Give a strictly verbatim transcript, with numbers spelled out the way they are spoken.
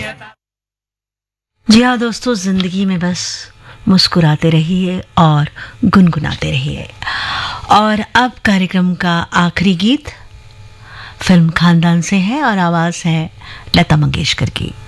जी हाँ दोस्तों, जिंदगी में बस मुस्कुराते रहिए और गुनगुनाते रहिए। और अब कार्यक्रम का आखिरी गीत फिल्म खानदान से है और आवाज है लता मंगेशकर की।